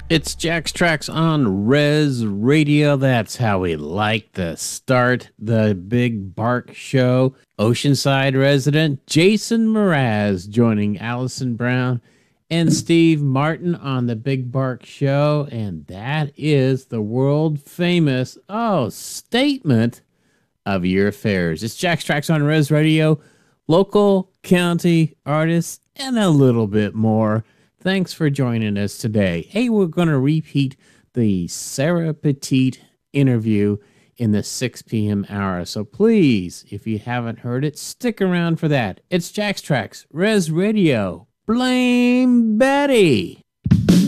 It's Jack's Tracks on Res Radio. That's how we like to start the Big Bark Show. Oceanside resident Jason Mraz joining Allison Brown and Steve Martin on the Big Bark Show. And that is the world famous, statement of your affairs. It's Jack's Tracks on Res Radio, local, county, artists, and a little bit more. Thanks for joining us today. Hey, we're going to repeat the Sarah Petit interview in the 6 p.m. hour. So please, if you haven't heard it, stick around for that. It's Jack's Tracks, Res Radio. Blame Betty.